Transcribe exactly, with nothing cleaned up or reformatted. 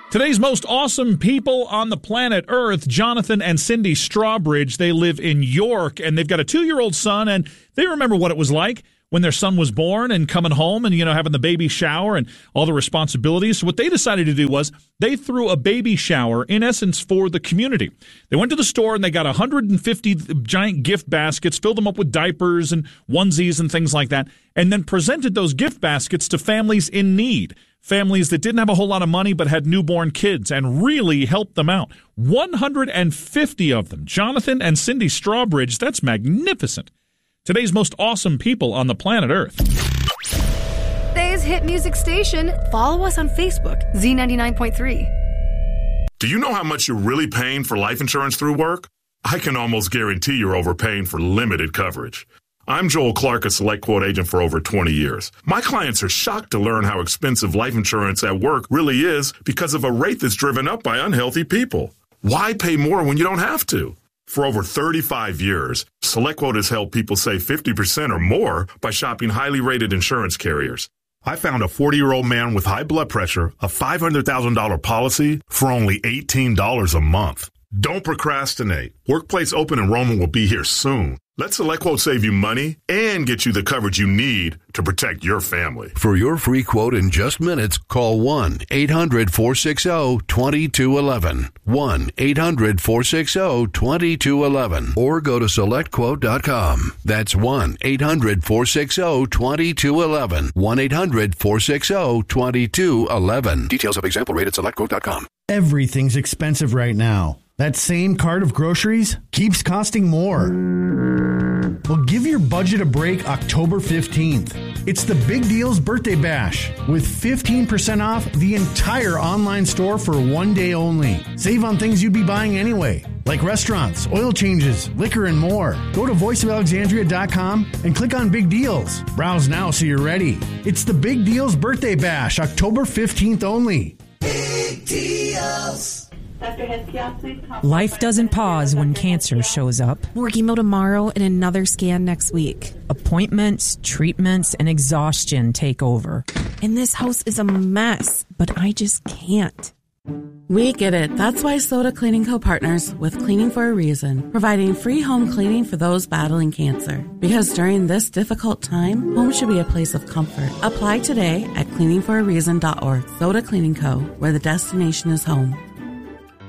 Today's most awesome people on the planet Earth, Jonathan and Cindy Strawbridge. They live in York, and they've got a two-year-old son, and they remember what it was like when their son was born and coming home and, you know, having the baby shower and all the responsibilities. So what they decided to do was they threw a baby shower, in essence, for the community. They went to the store and they got one hundred fifty giant gift baskets, filled them up with diapers and onesies and things like that, and then presented those gift baskets to families in need. Families that didn't have a whole lot of money but had newborn kids, and really helped them out. one hundred fifty of them. Jonathan and Cindy Strawbridge, that's magnificent. Today's most awesome people on the planet Earth. Today's hit music station. Follow us on Facebook, Z ninety-nine point three. Do you know how much you're really paying for life insurance through work? I can almost guarantee you're overpaying for limited coverage. I'm Joel Clark, a SelectQuote agent for over twenty years. My clients are shocked to learn how expensive life insurance at work really is because of a rate that's driven up by unhealthy people. Why pay more when you don't have to? For over thirty-five years, SelectQuote has helped people save fifty percent or more by shopping highly rated insurance carriers. I found a forty-year-old man with high blood pressure, a five hundred thousand dollars policy for only eighteen dollars a month. Don't procrastinate. Workplace open enrollment will be here soon. Let SelectQuote save you money and get you the coverage you need to protect your family. For your free quote in just minutes, call one eight hundred four six zero two two one one. one eight hundred four six zero two two one one. Or go to select quote dot com. That's one eight hundred four six zero two two one one. one eight hundred four six zero two two one one. Details of example rate at select quote dot com. Everything's expensive right now. That same cart of groceries keeps costing more. Well, give your budget a break October fifteenth. It's the Big Deals Birthday Bash with fifteen percent off the entire online store for one day only. Save on things you'd be buying anyway, like restaurants, oil changes, liquor, and more. Go to voice of alexandria dot com and click on Big Deals. Browse now so you're ready. It's the Big Deals Birthday Bash, October fifteenth only. Big Deals. Life doesn't pause when cancer shows up. More chemo tomorrow and another scan next week. Appointments, treatments, and exhaustion take over. And this house is a mess, but I just can't. We get it. That's why Soda Cleaning Co. partners with Cleaning for a Reason, providing free home cleaning for those battling cancer. Because during this difficult time, home should be a place of comfort. Apply today at cleaning for a reason dot org. Soda Cleaning Co., where the destination is home.